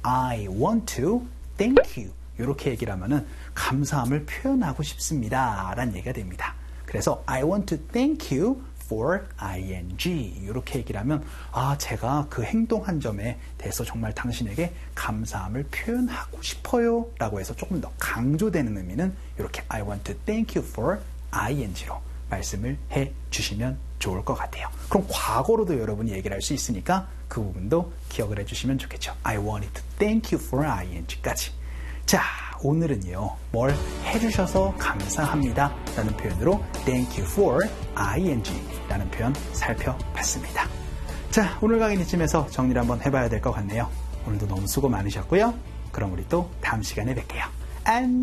I want to thank you. 이렇게 얘기를 하면은 감사함을 표현하고 싶습니다. 라는 얘기가 됩니다. 그래서 I want to thank you for ing. 이렇게 얘기를 하면 제가 그 행동한 점에 대해서 정말 당신에게 감사함을 표현하고 싶어요. 라고 해서 조금 더 강조되는 의미는 이렇게 I want to thank you for ing로 말씀을 해 주시면 좋을 것 같아요. 그럼 과거로도 여러분이 얘기를 할 수 있으니까 그 부분도 기억을 해주시면 좋겠죠. I wanted to thank you for ing까지. 자, 오늘은요, 뭘 해주셔서 감사합니다 라는 표현으로 thank you for ing 라는 표현 살펴봤습니다. 자, 오늘 강의는 이쯤에서 정리를 한번 해봐야 될 것 같네요. 오늘도 너무 수고 많으셨고요. 그럼 우리 또 다음 시간에 뵐게요. 안녕.